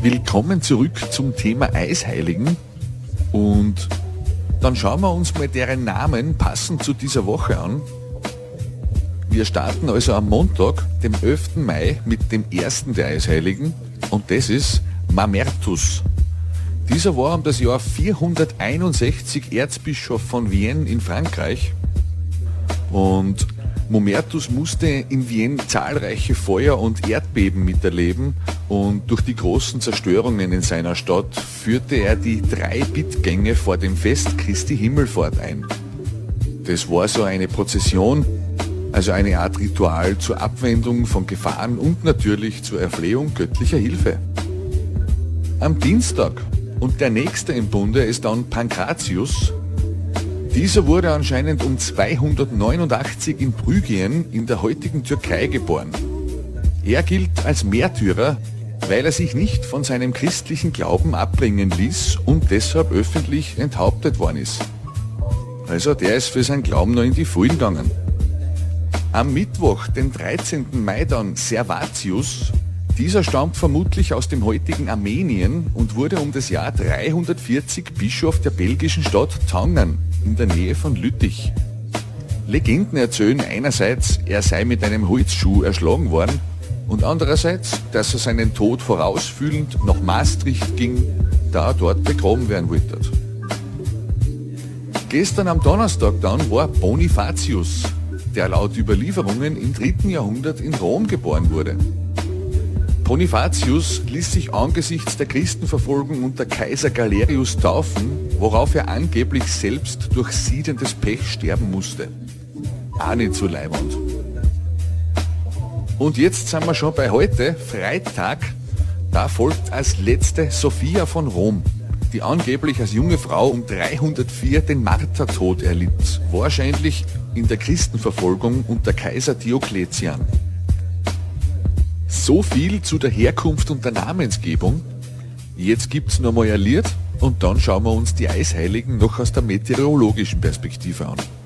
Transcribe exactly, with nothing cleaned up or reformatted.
Willkommen zurück zum Thema Eisheiligen und dann schauen wir uns mal deren Namen passend zu dieser Woche an. Wir starten also am Montag, dem elften Mai, mit dem ersten der Eisheiligen und das ist Mamertus. Dieser war um das Jahr vierhunderteinundsechzig Erzbischof von Vienne in Frankreich und Mamertus musste in Vienne zahlreiche Feuer und Erdbeben miterleben und durch die großen Zerstörungen in seiner Stadt führte er die drei Bittgänge vor dem Fest Christi Himmelfahrt ein. Das war so eine Prozession, also eine Art Ritual zur Abwendung von Gefahren und natürlich zur Erflehung göttlicher Hilfe. Am Dienstag und der nächste im Bunde ist dann Pankratius. Dieser wurde anscheinend um zweihundertneunundachtzig in Phrygien in der heutigen Türkei geboren. Er gilt als Märtyrer, weil er sich nicht von seinem christlichen Glauben abbringen ließ und deshalb öffentlich enthauptet worden ist. Also der ist für seinen Glauben noch in die Vollen gegangen. Am Mittwoch, den dreizehnten Mai dann Servatius. Dieser stammt vermutlich aus dem heutigen Armenien und wurde um das Jahr dreihundertvierzig Bischof der belgischen Stadt Thangen in der Nähe von Lüttich. Legenden erzählen einerseits, er sei mit einem Holzschuh erschlagen worden und andererseits, dass er seinen Tod vorausfühlend nach Maastricht ging, da er dort begraben werden wollte. Gestern am Donnerstag dann war Bonifatius, der laut Überlieferungen im dritten Jahrhundert in Rom geboren wurde. Bonifatius ließ sich angesichts der Christenverfolgung unter Kaiser Galerius taufen, worauf er angeblich selbst durch siedendes Pech sterben musste. Auch nicht so leibend. Und jetzt sind wir schon bei heute, Freitag. Da folgt als letzte Sophia von Rom, die angeblich als junge Frau um dreihundertvier den Martertod erlitt, wahrscheinlich in der Christenverfolgung unter Kaiser Diokletian. So viel zu der Herkunft und der Namensgebung. Jetzt gibt's noch mal ein Lied und dann schauen wir uns die Eisheiligen noch aus der meteorologischen Perspektive an.